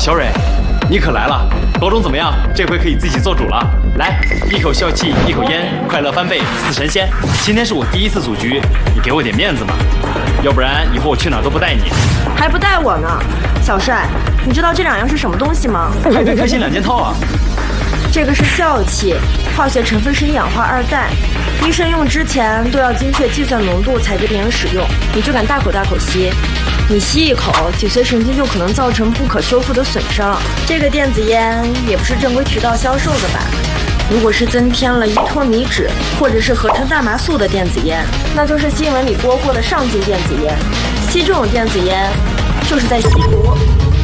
小蕊，你可来了！高中怎么样？这回可以自己做主了。来，一口笑气，一口烟，快乐翻倍，似神仙。今天是我第一次组局，你给我点面子嘛，要不然以后我去哪儿都不带你。 还不带我呢？小帅，你知道这两样是什么东西吗？ 还得开心2件套啊！ 这个是笑气，化学成分是1氧化2氮，医生用之前都要精确计算浓度才给病人使用。你就敢大口大口吸，你吸一口，脊髓神经就可能造成不可修复的损伤。这个电子烟也不是正规渠道销售的吧？如果是增添了依托米酯或者是合成大麻素的电子烟，那就是新闻里播过的上劲电子烟。吸这种电子烟就是在吸毒，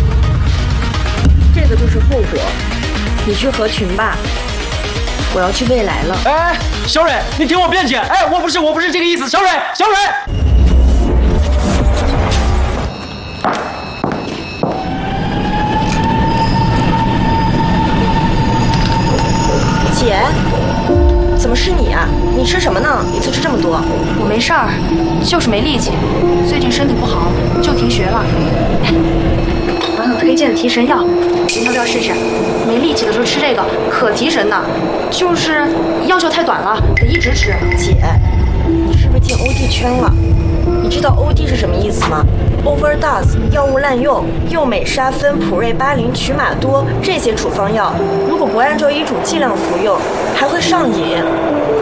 这个就是后果。你去合群吧，我要去未来了。 哎，小蕊，你听我辩解。哎，我不是这个意思，小蕊。 姐，怎么是你啊？你吃什么呢？一次吃这么多？ 我没事儿，就是没力气，最近身体不好，就停学了。网友推荐的提神药，您要不要试试？没力气的时候吃这个，可提神的。就是药效太短了，得一直吃。 姐，你是不是进 OD 圈了？你知道 OD 是什么意思吗 ？Overdose， 药物滥用，右美沙芬、普瑞巴林、曲马多这些处方药，如果不按照医嘱剂量服用，还会上瘾。